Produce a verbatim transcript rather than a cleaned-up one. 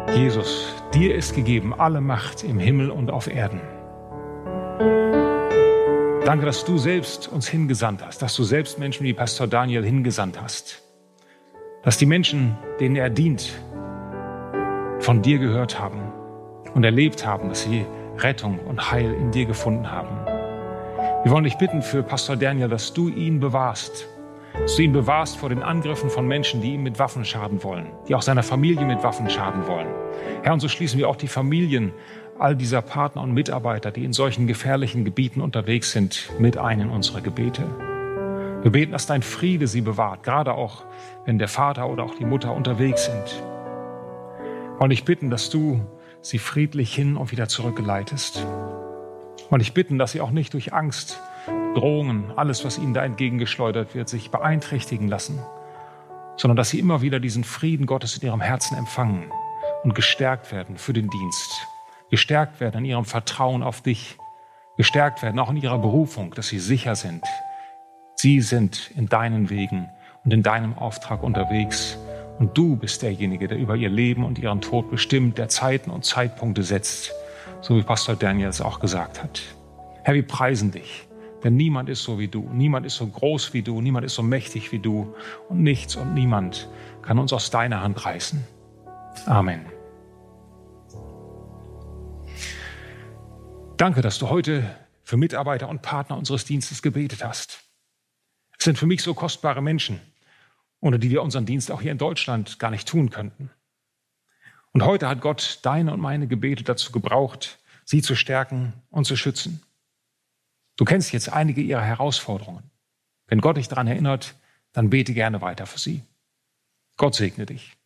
Jesus, dir ist gegeben alle Macht im Himmel und auf Erden. Danke, dass du selbst uns hingesandt hast, dass du selbst Menschen wie Pastor Daniel hingesandt hast. Dass die Menschen, denen er dient, von dir gehört haben und erlebt haben, dass sie Rettung und Heil in dir gefunden haben. Wir wollen dich bitten für Pastor Daniel, dass du ihn bewahrst, dass du ihn bewahrst vor den Angriffen von Menschen, die ihm mit Waffen schaden wollen, die auch seiner Familie mit Waffen schaden wollen. Herr, und so schließen wir auch die Familien all dieser Partner und Mitarbeiter, die in solchen gefährlichen Gebieten unterwegs sind, mit ein in unsere Gebete. Wir beten, dass dein Friede sie bewahrt, gerade auch, wenn der Vater oder auch die Mutter unterwegs sind. Und ich bitten, dass du sie friedlich hin und wieder zurückgeleitest. Und ich bitten, dass sie auch nicht durch Angst, Drohungen, alles, was ihnen da entgegengeschleudert wird, sich beeinträchtigen lassen, sondern dass sie immer wieder diesen Frieden Gottes in ihrem Herzen empfangen und gestärkt werden für den Dienst, gestärkt werden in ihrem Vertrauen auf dich, gestärkt werden auch in ihrer Berufung, dass sie sicher sind. Sie sind in deinen Wegen und in deinem Auftrag unterwegs. Und du bist derjenige, der über ihr Leben und ihren Tod bestimmt, der Zeiten und Zeitpunkte setzt, so wie Pastor Daniel es auch gesagt hat. Herr, wir preisen dich, denn niemand ist so wie du, niemand ist so groß wie du, niemand ist so mächtig wie du und nichts und niemand kann uns aus deiner Hand reißen. Amen. Danke, dass du heute für Mitarbeiter und Partner unseres Dienstes gebetet hast. Es sind für mich so kostbare Menschen, ohne die wir unseren Dienst auch hier in Deutschland gar nicht tun könnten. Und heute hat Gott deine und meine Gebete dazu gebraucht, sie zu stärken und zu schützen. Du kennst jetzt einige ihrer Herausforderungen. Wenn Gott dich daran erinnert, dann bete gerne weiter für sie. Gott segne dich.